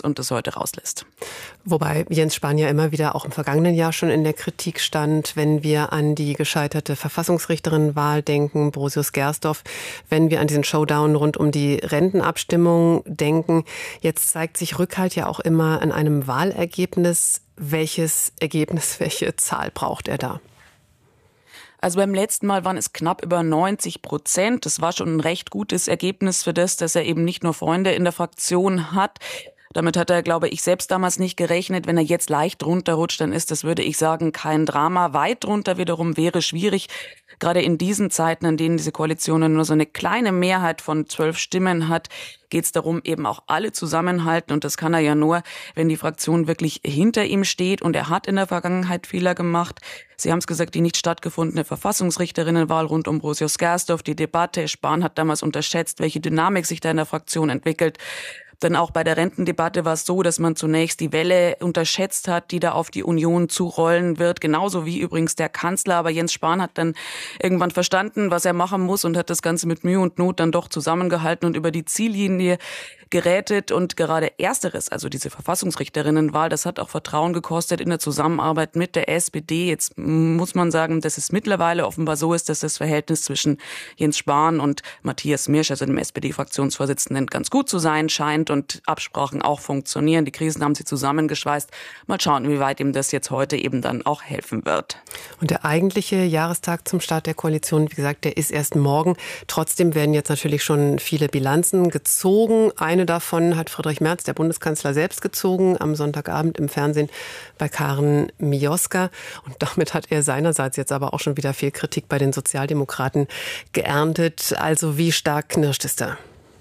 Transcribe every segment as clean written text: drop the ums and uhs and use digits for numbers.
und das heute rauslässt. Wobei Jens Spahn ja immer wieder auch im vergangenen Jahr schon in der Kritik stand, wenn wir an die gescheiterte Verfassungsrichterinnenwahl denken, Brosius Gersdorf, wenn wir an diesen Showdown rund um die Rentenabstimmung denken. Jetzt zeigt sich Rückhalt ja auch immer an einem Wahlergebnis. Welches Ergebnis, welche Zahl braucht er da? Also beim letzten Mal waren es knapp über 90%. Das war schon ein recht gutes Ergebnis für das, dass er eben nicht nur Freunde in der Fraktion hat. Damit hat er, glaube ich, selbst damals nicht gerechnet. Wenn er jetzt leicht runterrutscht, dann ist das, würde ich sagen, kein Drama. Weit drunter wiederum wäre schwierig. Gerade in diesen Zeiten, in denen diese Koalition nur so eine kleine Mehrheit von 12 Stimmen hat, geht es darum, eben auch alle zusammenhalten. Und das kann er ja nur, wenn die Fraktion wirklich hinter ihm steht. Und er hat in der Vergangenheit Fehler gemacht. Sie haben es gesagt, die nicht stattgefundene Verfassungsrichterinnenwahl rund um Brosius Gersdorf, die Debatte. Spahn hat damals unterschätzt, welche Dynamik sich da in der Fraktion entwickelt. Denn auch bei der Rentendebatte war es so, dass man zunächst die Welle unterschätzt hat, die da auf die Union zurollen wird. Genauso wie übrigens der Kanzler. Aber Jens Spahn hat dann irgendwann verstanden, was er machen muss und hat das Ganze mit Mühe und Not dann doch zusammengehalten und über die Ziellinie gerätet. Und gerade Ersteres, also diese Verfassungsrichterinnenwahl, das hat auch Vertrauen gekostet in der Zusammenarbeit mit der SPD. Jetzt muss man sagen, dass es mittlerweile offenbar so ist, dass das Verhältnis zwischen Jens Spahn und Matthias Mirsch, also dem SPD-Fraktionsvorsitzenden, ganz gut zu sein scheint und Absprachen auch funktionieren. Die Krisen haben sie zusammengeschweißt. Mal schauen, wie weit ihm das jetzt heute eben dann auch helfen wird. Und der eigentliche Jahrestag zum Start der Koalition, wie gesagt, der ist erst morgen. Trotzdem werden jetzt natürlich schon viele Bilanzen gezogen. Eine davon hat Friedrich Merz, der Bundeskanzler, selbst gezogen am Sonntagabend im Fernsehen bei Karen Mioska. Und damit hat er seinerseits jetzt aber auch schon wieder viel Kritik bei den Sozialdemokraten geerntet. Also wie stark knirscht es da?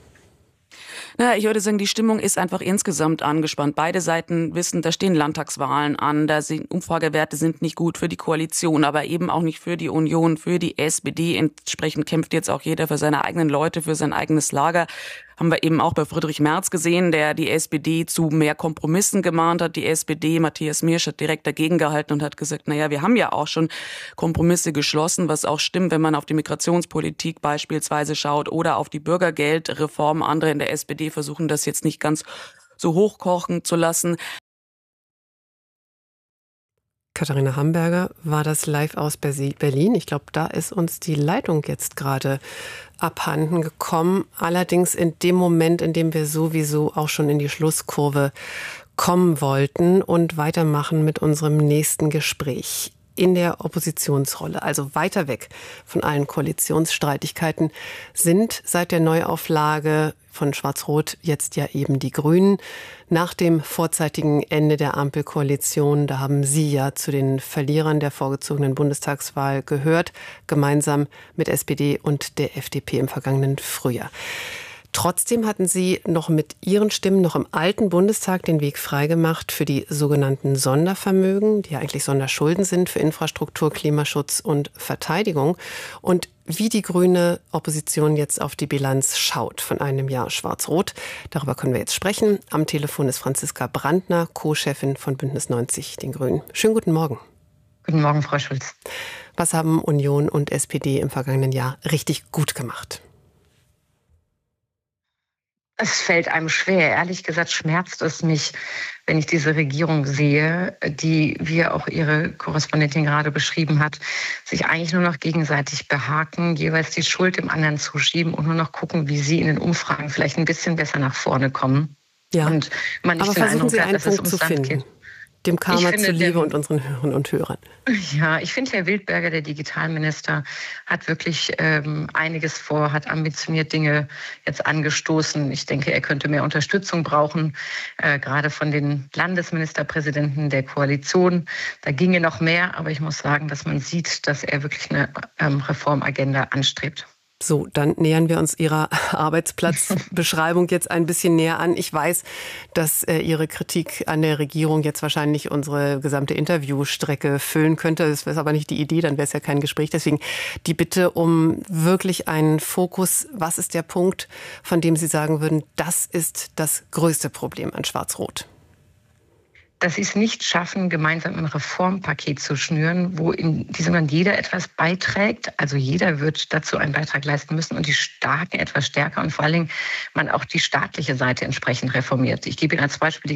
Na, ich würde sagen, die Stimmung ist einfach insgesamt angespannt. Beide Seiten wissen, da stehen Landtagswahlen an, Umfragewerte sind nicht gut für die Koalition, aber eben auch nicht für die Union, für die SPD. Entsprechend kämpft jetzt auch jeder für seine eigenen Leute, für sein eigenes Lager. Haben wir eben auch bei Friedrich Merz gesehen, der die SPD zu mehr Kompromissen gemahnt hat. Die SPD, Matthias Mirsch, hat direkt dagegen gehalten und hat gesagt, naja, wir haben ja auch schon Kompromisse geschlossen, was auch stimmt, wenn man auf die Migrationspolitik beispielsweise schaut oder auf die Bürgergeldreform. Andere in der SPD versuchen das jetzt nicht ganz so hochkochen zu lassen. Katharina Hamburger war das live aus Berlin. Ich glaube, da ist uns die Leitung jetzt gerade abhanden gekommen. Allerdings in dem Moment, in dem wir sowieso auch schon in die Schlusskurve kommen wollten und weitermachen mit unserem nächsten Gespräch. In der Oppositionsrolle, also weiter weg von allen Koalitionsstreitigkeiten, sind seit der Neuauflage von Schwarz-Rot jetzt ja eben die Grünen. Nach dem vorzeitigen Ende der Ampelkoalition, da haben Sie ja zu den Verlierern der vorgezogenen Bundestagswahl gehört, gemeinsam mit SPD und der FDP im vergangenen Frühjahr. Trotzdem hatten Sie noch mit Ihren Stimmen noch im alten Bundestag den Weg freigemacht für die sogenannten Sondervermögen, die ja eigentlich Sonderschulden sind für Infrastruktur, Klimaschutz und Verteidigung. Und wie die grüne Opposition jetzt auf die Bilanz schaut von einem Jahr Schwarz-Rot, darüber können wir jetzt sprechen. Am Telefon ist Franziska Brandner, Co-Chefin von Bündnis 90, den Grünen. Schönen guten Morgen. Guten Morgen, Frau Schulz. Was haben Union und SPD im vergangenen Jahr richtig gut gemacht? Es fällt einem schwer. Ehrlich gesagt schmerzt es mich, wenn ich diese Regierung sehe, die, wie auch Ihre Korrespondentin gerade beschrieben hat, sich eigentlich nur noch gegenseitig behaken, jeweils die Schuld dem anderen zuschieben und nur noch gucken, wie sie in den Umfragen vielleicht ein bisschen besser nach vorne kommen. Ja, und man nicht aber den versuchen Eindruck Sie hat, einen dass es Punkt zu ums Land finden. geht. Dem Karma finde, zuliebe und unseren Hörerinnen und Hörern. Ja, ich finde, Herr Wildberger, der Digitalminister, hat wirklich einiges vor, hat ambitioniert Dinge jetzt angestoßen. Ich denke, er könnte mehr Unterstützung brauchen, gerade von den Landesministerpräsidenten der Koalition. Da ginge noch mehr, aber ich muss sagen, dass man sieht, dass er wirklich eine Reformagenda anstrebt. So, dann nähern wir uns Ihrer Arbeitsplatzbeschreibung jetzt ein bisschen näher an. Ich weiß, dass Ihre Kritik an der Regierung jetzt wahrscheinlich unsere gesamte Interviewstrecke füllen könnte. Das wäre aber nicht die Idee, dann wäre es ja kein Gespräch. Deswegen die Bitte um wirklich einen Fokus. Was ist der Punkt, von dem Sie sagen würden, das ist das größte Problem an Schwarz-Rot? Dass sie es nicht schaffen, gemeinsam ein Reformpaket zu schnüren, wo in diesem Land jeder etwas beiträgt. Also jeder wird dazu einen Beitrag leisten müssen und die Starken etwas stärker und vor allen Dingen man auch die staatliche Seite entsprechend reformiert. Ich gebe Ihnen als Beispiel die